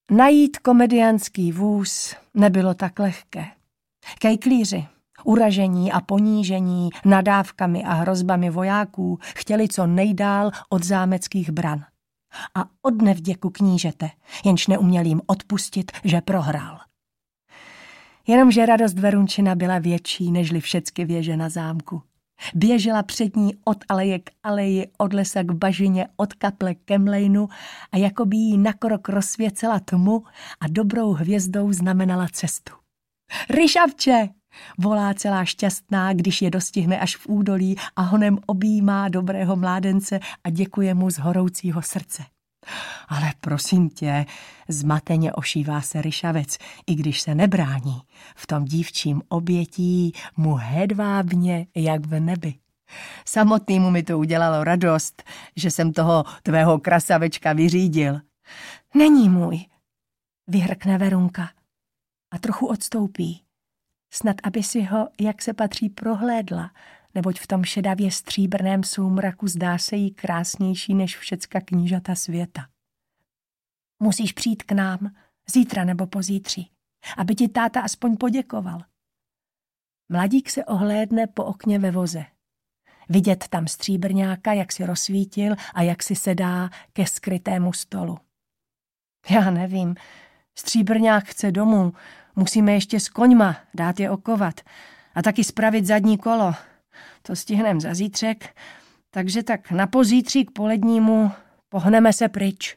Najít komediánský vůz nebylo tak lehké. Kejklíři, uražení a ponížení nadávkami a hrozbami vojáků chtěli co nejdál od zámeckých bran. A od nevděku knížete, jenž neuměl jim odpustit, že prohrál. Jenomže radost Verunčina byla větší, nežli všecky věže na zámku. Běžela před ní od aleje k aleji, od lesa k bažině, od kaple ke mlejnu a jako by jí na krok rozsvěcela tmu a dobrou hvězdou znamenala cestu. Ryšavče! Volá celá šťastná, když je dostihne až v údolí a honem objímá dobrého mládence a děkuje mu z horoucího srdce. Ale prosím tě, zmateně ošívá se Ryšavec, i když se nebrání. V tom dívčím obětí mu hedvábně jak v nebi. Samotnému mi to udělalo radost, že jsem toho tvého krasavečka vyřídil. Není můj, vyhrkne Verunka a trochu odstoupí. Snad, aby si ho, jak se patří, prohlédla, neboť v tom šedavě stříbrném soumraku zdá se jí krásnější než všecka knížata světa. Musíš přijít k nám, zítra nebo pozítří, aby ti táta aspoň poděkoval. Mladík se ohlédne po okně ve voze. Vidět tam stříbrňáka, jak si rozsvítil a jak si sedá ke skrytému stolu. Já nevím, stříbrňák chce domů, musíme ještě s koňma dát je okovat a taky spravit zadní kolo. To stihnem za zítřek, takže tak na pozítří k polednímu pohneme se pryč.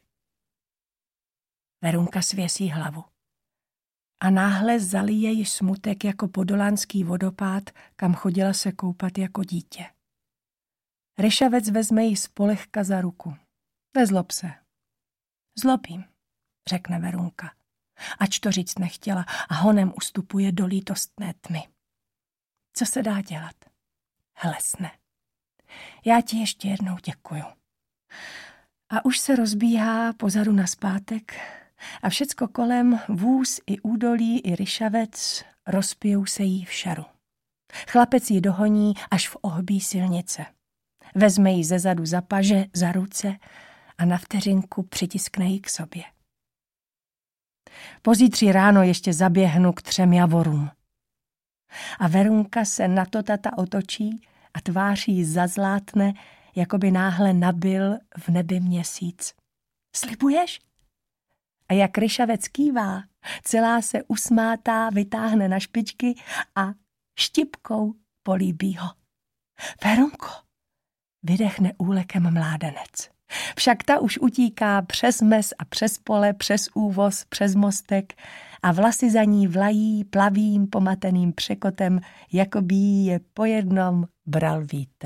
Verunka svěsí hlavu. A náhle zalije ji smutek jako podolánský vodopád, kam chodila se koupat jako dítě. Ryšavec vezme ji spolehka za ruku. Nezlob se. Zlobím, řekne Verunka. Ač to říct nechtěla a honem ustupuje do lítostné tmy. Co se dá dělat? Hlesne. Já ti ještě jednou děkuju. A už se rozbíhá pozadu nazpátek a všecko kolem, vůz i údolí i Ryšavec, rozpijou se jí v šaru. Chlapec ji dohoní až v ohbí silnice. Vezme ji zezadu za paže, za ruce a na vteřinku přitiskne ji k sobě. Pozítří ráno ještě zaběhnu k 3 javorům. A Verunka se na to tata otočí a tvář jí zazlátne, jako by náhle nabil v nebi měsíc. Slibuješ? A jak Ryšavec kývá, celá se usmátá, vytáhne na špičky a štipkou políbí ho. Verunko, vydechne úlekem mládenec. Však ta už utíká přes mes a přes pole, přes úvoz, přes mostek a vlasy za ní vlají plavým pomateným překotem, jako by jí je po jednom bral vítr.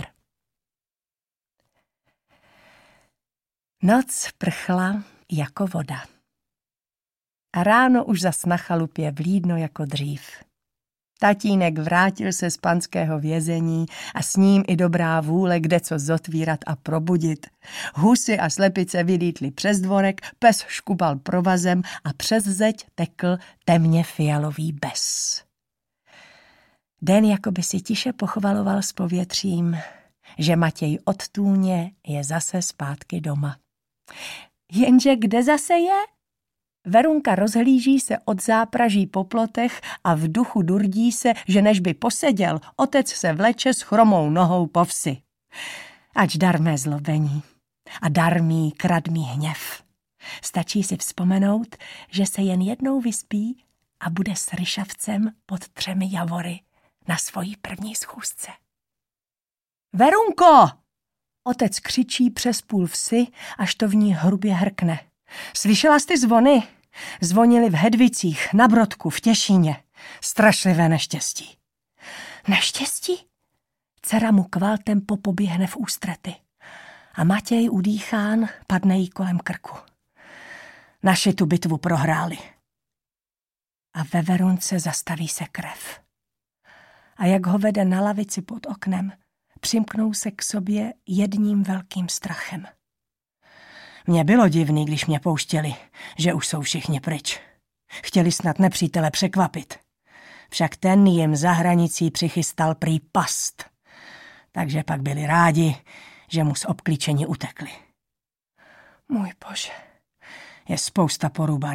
Noc prchla jako voda. A ráno už zas na chalupě vlídno jako dřív. Tatínek vrátil se z panského vězení a s ním i dobrá vůle kdeco zotvírat a probudit. Husy a slepice vylítly přes dvorek, pes škubal provazem a přes zeď tekl temně fialový bes. Den jakoby si tiše pochvaloval s povětřím, že Matěj od Tůně je zase zpátky doma. Jenže kde zase je? Verunka rozhlíží se od zápraží po plotech a v duchu durdí se, že než by poseděl, otec se vleče s chromou nohou po vsi. Ač dar mé zlobení a dar mý kradmý hněv. Stačí si vzpomenout, že se jen jednou vyspí a bude s Ryšavcem pod 3 javory na svojí první schůzce. Verunko! Otec křičí přes půl vsi, až to v ní hrubě hrkne. Slyšela jsi ty zvony? Zvonili v Hedvicích, na Brodku, v Těšíně. Strašlivé neštěstí. Neštěstí? Dcera mu kvaltem popoběhne v ústrety. A Matěj udýchán padne jí kolem krku. Naši tu bitvu prohráli. A ve Verunce zastaví se krev. A jak ho vede na lavici pod oknem, přimknou se k sobě jedním velkým strachem. Mně bylo divný, když mě pouštěli, že už jsou všichni pryč. Chtěli snad nepřítele překvapit. Však ten jim za hranicí přichystal prý past. Takže pak byli rádi, že mu z obklíčení utekli. Můj Bože, je spousta porubaných.